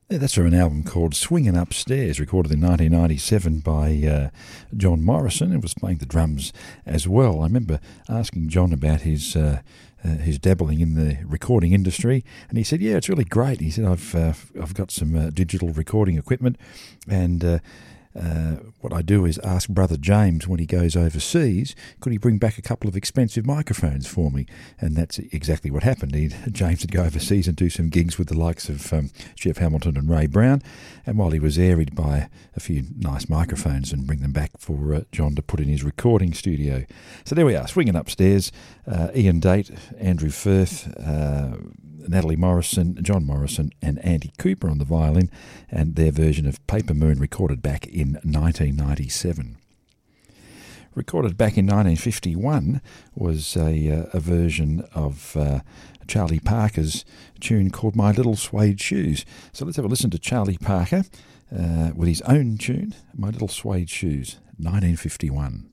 Yeah, that's from an album called Swingin' Upstairs, recorded in 1997 by John Morrison, and was playing the drums as well. I remember asking John about his dabbling in the recording industry, and he said, "Yeah, it's really great." He said, "I've got some digital recording equipment, and what I do is ask Brother James when he goes overseas, could he bring back a couple of expensive microphones for me?" And that's exactly what happened. James would go overseas and do some gigs with the likes of Jeff Hamilton and Ray Brown, and while he was there, he'd buy a few nice microphones and bring them back for John to put in his recording studio. So there we are, Swinging Upstairs, Ian Date, Andrew Firth, Natalie Morrison, John Morrison and Andy Cooper on the violin, and their version of Paper Moon, recorded back in 1997. Recorded back in 1951 was a version of Charlie Parker's tune called My Little Suede Shoes. So let's have a listen to Charlie Parker with his own tune, My Little Suede Shoes, 1951.